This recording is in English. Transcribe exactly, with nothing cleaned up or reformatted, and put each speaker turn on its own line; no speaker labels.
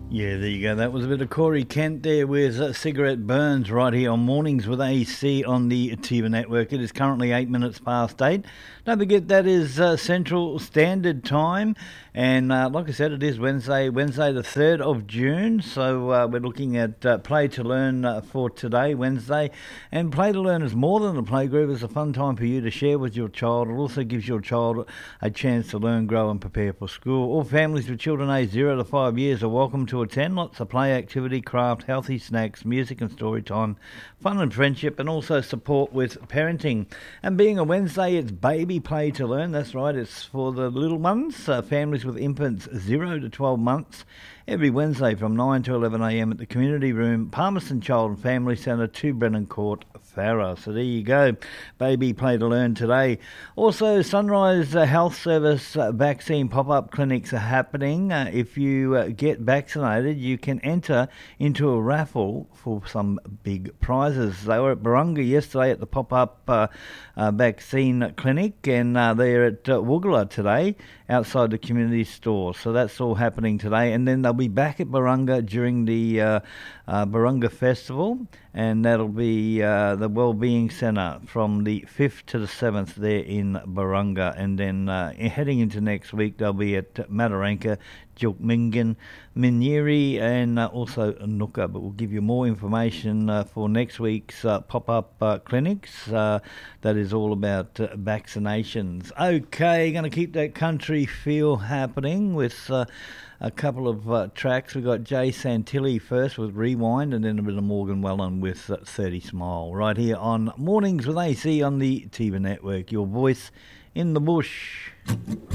Yeah, there you go. That was a bit of Corey Kent there with uh, Cigarette Burns right here on Mornings with A C on the Tiva Network. It is currently eight minutes past eight. Don't forget that is uh, Central Standard Time. And uh, like I said, it is Wednesday, Wednesday the third of June. So uh, we're looking at uh, Play to Learn uh, for today, Wednesday. And Play to Learn is more than a playgroup. It's a fun time for you to share with your child. It also gives your child a chance to learn, grow and prepare for school. All families with children aged zero to five years are welcome to attend. Lots of play, activity, craft, healthy snacks, music and story time, fun and friendship, and also support with parenting. And being a Wednesday, it's Baby Play to Learn. That's right, it's for the little ones, uh, families with infants zero to twelve months. Every Wednesday from nine to eleven a m at the Community Room, Palmerston Child and Family Centre, two Brennan Court, Farrer. So there you go, Baby Play to Learn today. Also, Sunrise uh, Health Service uh, vaccine pop-up clinics are happening. Uh, if you uh, get vaccinated, you can enter into a raffle for some big prizes. They were at Barunga yesterday at the pop-up uh, uh, vaccine clinic, and uh, they're at uh, Woogala today outside the community store. So that's all happening today, and then they'll be back at Barunga during the uh, uh, Barunga Festival, and that'll be uh, the Wellbeing Centre from the fifth to the seventh there in Barunga, and then uh, heading into next week they'll be at Mataranka, Jilkmingan, Minyeri, and uh, also Nooka. But we'll give you more information uh, for next week's uh, pop-up uh, clinics. Uh, that is all about uh, vaccinations. Okay, going to keep that country feel happening with uh, a couple of uh, tracks. We've got Jay Santilli first with Rewind, and then a bit of Morgan Wallen with uh, thirty Smile. Right here on Mornings with A C on the Tiva Network. Your voice in the bush.